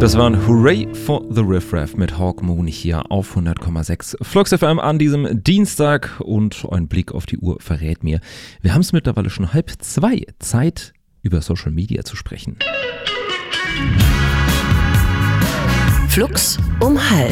Das war ein Hooray for the Riff Raff mit Hawk Moon hier auf 100,6 Flux FM an diesem Dienstag, und ein Blick auf die Uhr verrät mir, wir haben es mittlerweile schon 1:30, Zeit über Social Media zu sprechen. Flux um 1:30.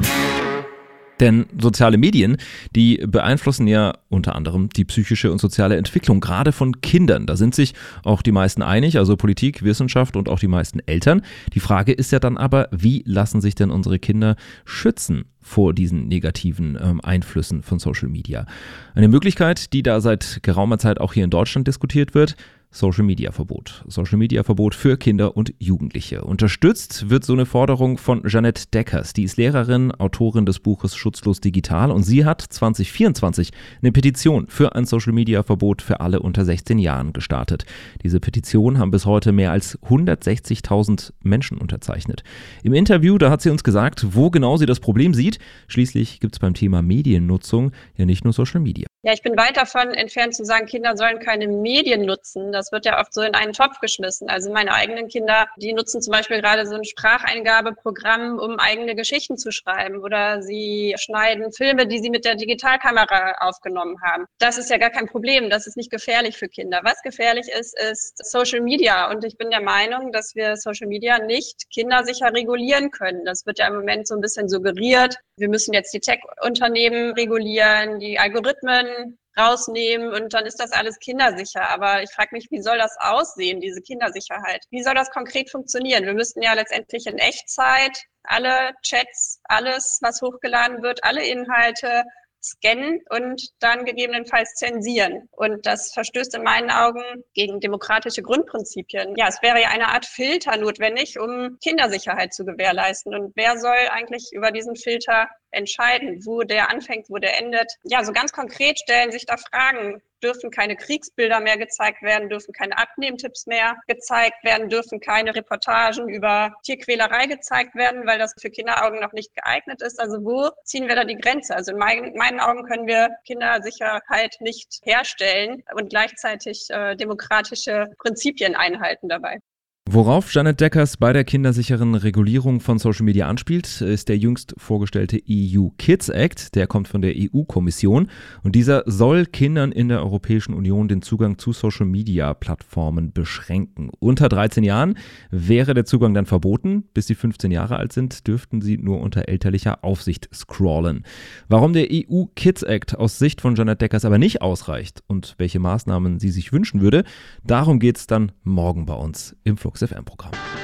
Denn soziale Medien, die beeinflussen ja unter anderem die psychische und soziale Entwicklung, gerade von Kindern. Da sind sich auch die meisten einig, also Politik, Wissenschaft und auch die meisten Eltern. Die Frage ist ja dann aber, wie lassen sich denn unsere Kinder schützen vor diesen negativen Einflüssen von Social Media? Eine Möglichkeit, die da seit geraumer Zeit auch hier in Deutschland diskutiert wird: Social-Media-Verbot. Social-Media-Verbot für Kinder und Jugendliche. Unterstützt wird so eine Forderung von Jeanette Deckers. Die ist Lehrerin, Autorin des Buches Schutzlos Digital, und sie hat 2024 eine Petition für ein Social-Media-Verbot für alle unter 16 Jahren gestartet. Diese Petition haben bis heute mehr als 160.000 Menschen unterzeichnet. Im Interview, da hat sie uns gesagt, wo genau sie das Problem sieht. Schließlich gibt es beim Thema Mediennutzung ja nicht nur Social Media. Ja, ich bin weit davon entfernt zu sagen, Kinder sollen keine Medien nutzen. Das wird ja oft so in einen Topf geschmissen. Also meine eigenen Kinder, die nutzen zum Beispiel gerade so ein Spracheingabeprogramm, um eigene Geschichten zu schreiben, oder sie schneiden Filme, die sie mit der Digitalkamera aufgenommen haben. Das ist ja gar kein Problem. Das ist nicht gefährlich für Kinder. Was gefährlich ist, ist Social Media. Und ich bin der Meinung, dass wir Social Media nicht kindersicher regulieren können. Das wird ja im Moment so ein bisschen suggeriert. Wir müssen jetzt die Tech-Unternehmen regulieren, die Algorithmen rausnehmen, und dann ist das alles kindersicher. Aber ich frage mich, wie soll das aussehen, diese Kindersicherheit? Wie soll das konkret funktionieren? Wir müssten ja letztendlich in Echtzeit alle Chats, alles, was hochgeladen wird, alle Inhalte scannen und dann gegebenenfalls zensieren. Und das verstößt in meinen Augen gegen demokratische Grundprinzipien. Ja, es wäre ja eine Art Filter notwendig, um Kindersicherheit zu gewährleisten. Und wer soll eigentlich über diesen Filter entscheiden, wo der anfängt, wo der endet? Ja, so ganz konkret stellen sich da Fragen. Dürfen keine Kriegsbilder mehr gezeigt werden? Dürfen keine Abnehmtipps mehr gezeigt werden? Dürfen keine Reportagen über Tierquälerei gezeigt werden, weil das für Kinderaugen noch nicht geeignet ist? Also wo ziehen wir da die Grenze? Also in meinen Augen können wir Kindersicherheit nicht herstellen und gleichzeitig demokratische Prinzipien einhalten dabei. Worauf Jeanette Deckers bei der kindersicheren Regulierung von Social Media anspielt, ist der jüngst vorgestellte EU Kids Act. Der kommt von der EU-Kommission, und dieser soll Kindern in der Europäischen Union den Zugang zu Social Media Plattformen beschränken. Unter 13 Jahren wäre der Zugang dann verboten. Bis sie 15 Jahre alt sind, dürften sie nur unter elterlicher Aufsicht scrollen. Warum der EU Kids Act aus Sicht von Jeanette Deckers aber nicht ausreicht und welche Maßnahmen sie sich wünschen würde, darum geht es dann morgen bei uns im Flux FM-Programm.